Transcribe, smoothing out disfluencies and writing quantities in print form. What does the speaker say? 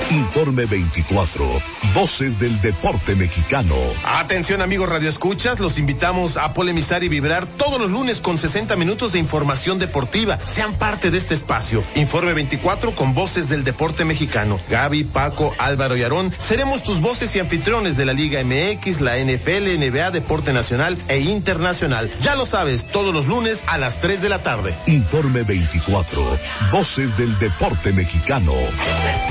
Informe 24. Voces del deporte mexicano. Atención amigos radioescuchas, los invitamos a polemizar y vibrar todos los lunes con 60 minutos de información deportiva. Sean parte de este espacio. Informe 24 con Voces del deporte mexicano. Gaby, Paco, Álvaro y Aarón seremos tus voces y anfitriones de la Liga MX, la NFL, NBA, deporte nacional e internacional. Ya lo sabes, todos los lunes a las 3 de la tarde. Informe 24. Voces del deporte mexicano.